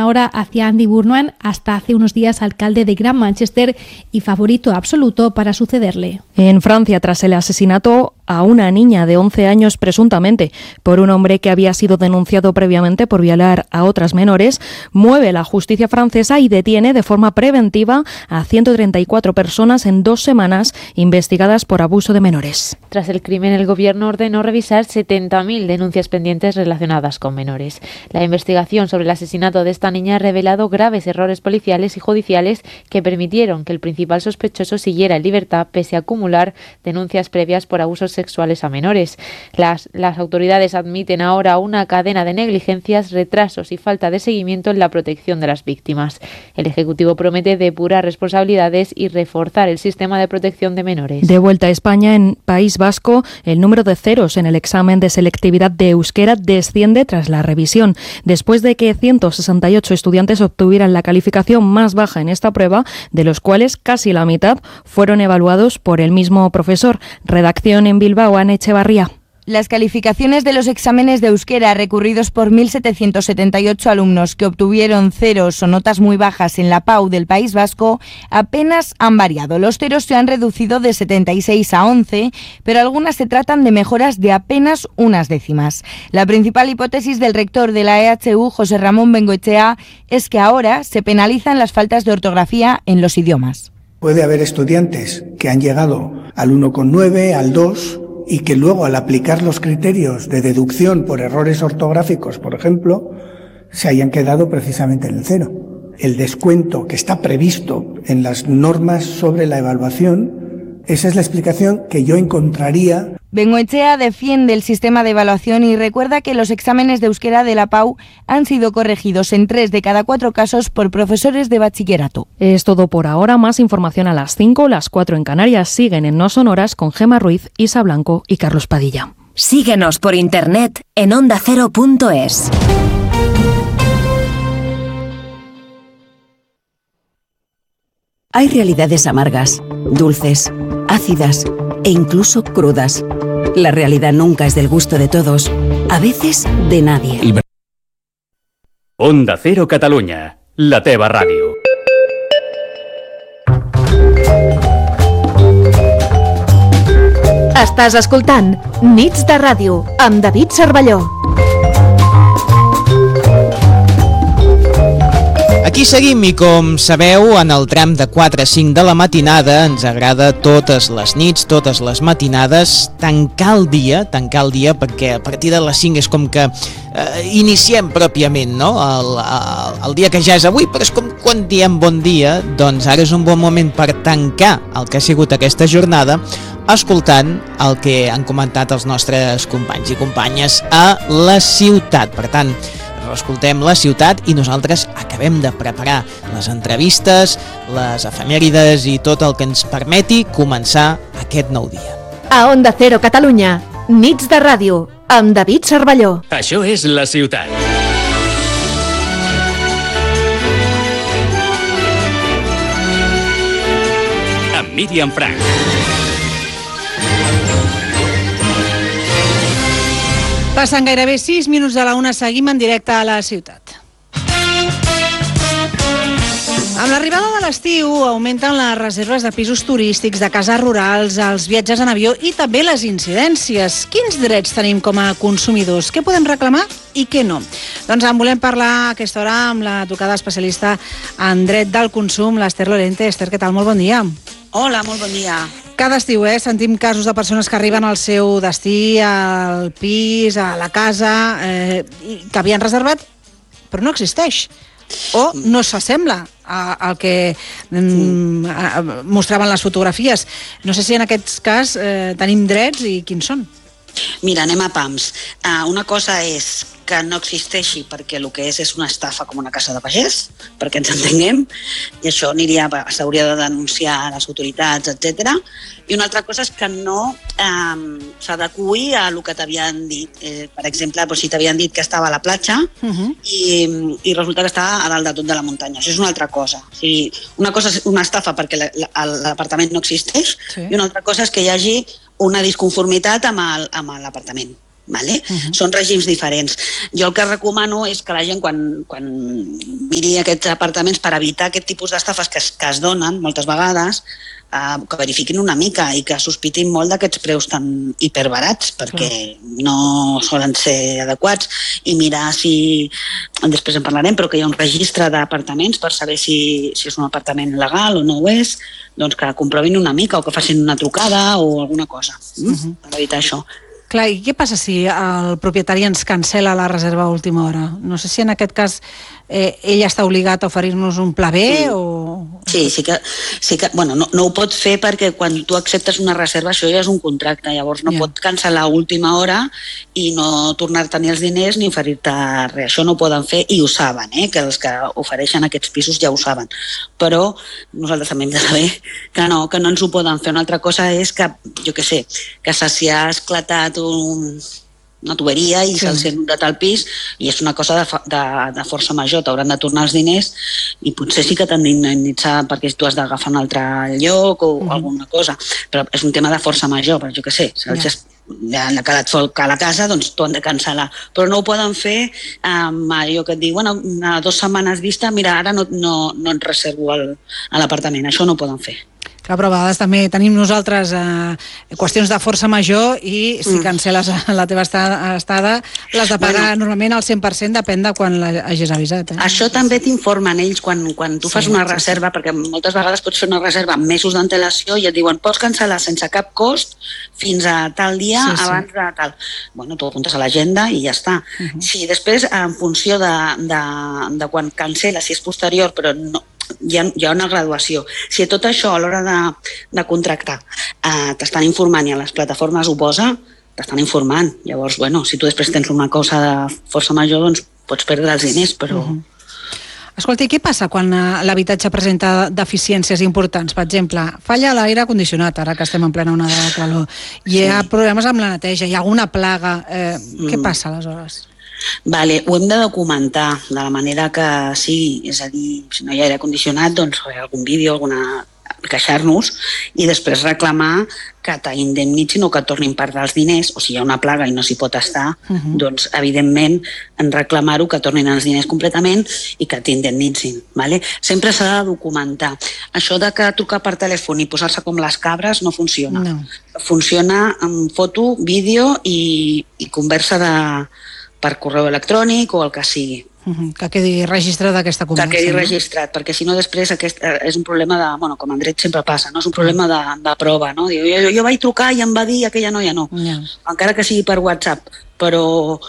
ahora hacia Andy Burnham, hasta hace unos días alcalde de Gran Manchester y favorito absoluto para sucederle. En Francia, tras el asesinato a una niña de 11 años presuntamente por un hombre que había sido denunciado previamente por violar a otras menores, mueve la justicia francesa y detiene de forma preventiva a 134 personas en 2 semanas investigadas por abuso de menores. Tras el crimen, el gobierno ordenó revisar 70.000 denuncias pendientes relacionadas con menores. La investigación sobre el asesinato de esta niña ha revelado graves errores policiales y judiciales que permitieron que el principal sospechoso siguiera en libertad pese a acumular denuncias previas por abusos sexuales a menores. Las autoridades admiten ahora una cadena de negligencias, retrasos y falta de seguimiento en la protección de las víctimas. El Ejecutivo promete depurar responsabilidades y reforzar el sistema de protección de menores. De vuelta a España, en País Vasco, el número de ceros en el examen de selectividad de euskera desciende tras la revisión. Después de que 168 estudiantes obtuvieran la calificación más baja en esta prueba, de los cuales casi la mitad fueron evaluados por el mismo profesor. Redacción en Bilbao, Ana Echevarría. Las calificaciones de los exámenes de euskera recurridos por 1.778 alumnos que obtuvieron ceros o notas muy bajas en la PAU del País Vasco apenas han variado. Los ceros se han reducido de 76 a 11, pero algunas se tratan de mejoras de apenas unas décimas. La principal hipótesis del rector de la EHU, José Ramón Bengoechea, es que ahora se penalizan las faltas de ortografía en los idiomas. Puede haber estudiantes que han llegado al 1,9, al 2, y que luego, al aplicar los criterios de deducción por errores ortográficos, por ejemplo, se hayan quedado precisamente en el 0. El descuento que está previsto en las normas sobre la evaluación, esa es la explicación que yo encontraría. Bengoechea defiende el sistema de evaluación y recuerda que los exámenes de euskera de la PAU han sido corregidos en 3 de cada 4 casos por profesores de bachillerato. Es todo por ahora. Más información a las 5, las 4 en Canarias. Siguen en No Sonoras con Gemma Ruiz, Isa Blanco y Carlos Padilla. Síguenos por internet en ondacero.es. Hay realidades amargas, dulces, ácidas e incluso crudas. La realidad nunca es del gusto de todos, a veces de nadie. Onda Cero Catalunya, la teva ràdio. Estàs escoltant Nits de Ràdio amb David Cervelló. Aquí seguim i, com sabeu, en el tram de 4 a 5 de la matinada ens agrada totes les nits, totes les matinades, tancar el dia perquè a partir de les 5 és com que iniciem pròpiament, no? El dia que ja és avui, però és com quan diem bon dia, doncs ara és un bon moment per tancar el que ha sigut aquesta jornada escoltant el que han comentat els nostres companys i companyes a la ciutat. Per tant, escoltem la ciutat i nosaltres acabem de preparar les entrevistes, les efemèrides i tot el que ens permeti començar aquest nou dia. A Onda Cero Catalunya, Nits de Ràdio, amb David Cervelló. Això és la ciutat. Amb Míriam Frank. Passen gairebé 6 minuts de la 1, seguim en directe a la ciutat. Amb l'arribada de l'estiu augmenten les reserves de pisos turístics, de cases rurals, els viatges en avió i també les incidències. Quins drets tenim com a consumidors? Què podem reclamar i què no? Doncs en volem parlar a aquesta hora amb la tocada especialista en dret del consum, l'Ester Lorente. Ester, què tal? Molt bon dia. Hola, molt bon dia. Cada estiu sentim casos de persones que arriben al seu destí, al pis, a la casa, que havien reservat, però no existeix. O no s'assembla al que mostraven les fotografies. No sé si en aquest cas tenim drets i quins són. Mira, anem a pams. Una cosa és que no existeixi perquè el que és una estafa com una casa de pagès, perquè ens entenguem, i això s'hauria de denunciar a les autoritats, etc. I una altra cosa és que no s'adeqüi a el que t'havien dit. Per exemple, si t'havien dit que estava a la platja i resulta que està a dalt de tot de la muntanya. Això és una altra cosa. O sigui, una cosa és una estafa perquè l'apartament no existeix i una altra cosa és que hi hagi una disconformitat amb l'apartament. Vale? Són règims diferents. Jo el que recomano és que la gent, quan miri aquests apartaments, per evitar aquest tipus d'estafes que es donen moltes vegades, que verifiquin una mica i que sospitin molt d'aquests preus tan hiperbarats, perquè no solen ser adequats, i mirar si, després en parlarem, però que hi ha un registre d'apartaments per saber si és un apartament legal o no ho és, doncs que comprovin una mica o que facin una trucada o alguna cosa, per evitar això. Clar, i què passa si el propietari ens cancela la reserva a última hora? No sé si en aquest cas ell està obligat a oferir-nos un pla B o... Sí que bueno, no ho pot fer perquè quan tu acceptes una reserva això ja és un contracte, llavors no pot cancel·lar a última hora i no tornar-te ni els diners ni oferir-te res. Això no ho poden fer i ho saben, que els que ofereixen aquests pisos ja ho saben. Però nosaltres també hem de saber que no ens ho poden fer. Una altra cosa és que, jo què sé, que s'hi ha esclatat una tuberia i se'ls ha inundat al pis i és una cosa de força major, t'hauran de tornar els diners i potser sí que t'han d'indemnitzar perquè tu has d'agafar un altre lloc o alguna cosa, però és un tema de força major, però jo què sé, ja han quedat foc a la casa, doncs t'ho han de cancel·lar, però no ho poden fer amb allò que et diu, bueno, a 2 setmanes vista, mira, ara no et reservo a l'apartament, això no ho poden fer. Clar, però a vegades també tenim nosaltres qüestions de força major i si cancel·les la teva estada l'has de pagar normalment al 100%, depèn de quan l'hagis avisat. Això també t'informen ells quan tu fas una reserva, perquè moltes vegades pots fer una reserva amb mesos d'antelació i et diuen pots cancel·lar sense cap cost fins a tal dia abans de tal. Bueno, tu apuntes a l'agenda i ja està. Si després, en funció de quan cancel·la, si és posterior, però no, hi ha una graduació. Si tot això a l'hora de contractar t'estan informant i a les plataformes ho posa, t'estan informant. Llavors, bueno, si tu després tens una cosa de força major, doncs pots perdre els diners, però... Escolta, i què passa quan l'habitatge presenta deficiències importants? Per exemple, falla l'aire condicionat, ara que estem en plena onada de calor, hi ha problemes amb la neteja, hi ha alguna plaga, què passa aleshores? Vale, ho hem de documentar de la manera que sigui, és a dir, si no hi ha aire condicionat, doncs algun vídeo, queixar-nos i després reclamar que t'indemnitzin o que et tornin part dels diners, o si hi ha una plaga i no s'hi pot estar, doncs evidentment en reclamar-ho, que tornin els diners completament i que t'indemnitzin. Vale? Sempre s'ha de documentar. Això de que trucar per telèfon i posar-se com les cabres no funciona. No. Funciona amb foto, vídeo i conversa per correu electrònic o el que sigui. Que quedi registrat aquesta conversa. Que quedi registrat, perquè si no després és un problema de, bueno, com en dret sempre passa, no? És un problema de prova, no? Jo vaig trucar i em va dir aquella noia no. Encara que sigui per WhatsApp, però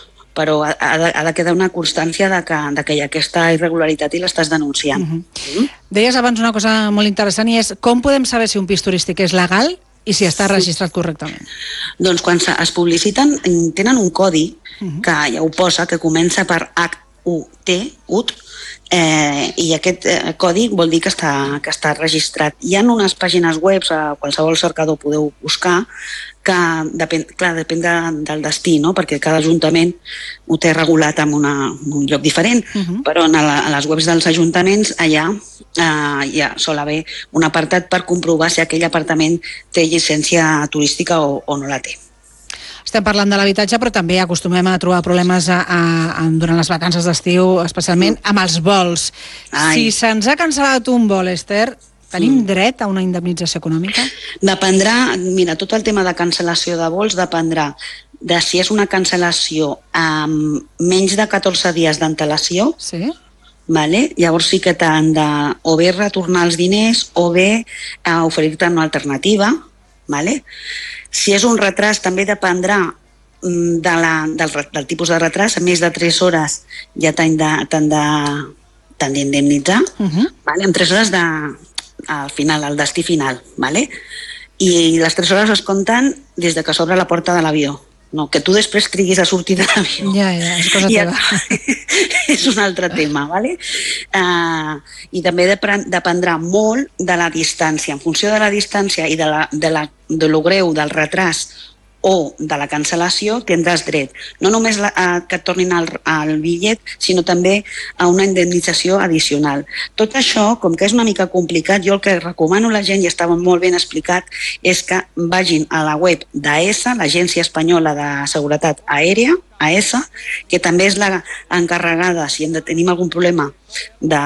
ha de quedar una constància de que hi ha aquesta irregularitat i l'estàs denunciant. Deies abans una cosa molt interessant i és com podem saber si un pis turístic és legal i si està registrat correctament? Doncs quan es publiciten tenen un codi que ja ho posa, que comença per UT, i aquest codi vol dir que està registrat. Hi ha unes pàgines web, a qualsevol cercador podeu buscar, que depèn del destí, no? Perquè cada ajuntament ho té regulat en un lloc diferent, però a les webs dels ajuntaments allà ja sol haver un apartat per comprovar si aquell apartament té llicència turística o no la té. Estem parlant de l'habitatge, però també acostumem a trobar problemes durant les vacances d'estiu, especialment amb els vols. Si se'ns ha cancel·lat un vol, Esther, tenim dret a una indemnització econòmica? Dependrà, mira, tot el tema de cancel·lació de vols dependrà de si és una cancel·lació amb menys de 14 dies d'antelació. Sí. Vale? Llavors sí que t'han de o bé retornar els diners o bé oferir-te una alternativa. Vale? Si és un retras també dependrà del tipus de retras, a més de 3 hores ja t'han d'indemnitzar, amb 3 hores al final, al destí final, i les 3 hores es compten des de que s'obre la porta de l'avió. No, que tu després triguis a sortir de l'avió. Ja, és cosa teva. És un altre tema, ¿vale? I també dependrà molt de la distància. En funció de la distància i de lo greu del retras o de la cancel·lació, tindràs dret no només que et tornin el bitllet, sinó també a una indemnització addicional. Tot això, com que és una mica complicat, jo el que recomano a la gent, i estava molt ben explicat, és que vagin a la web d'AESA, l'Agència Espanyola de Seguretat Aèria, AESA, que també és la encarregada, si tenim algun problema de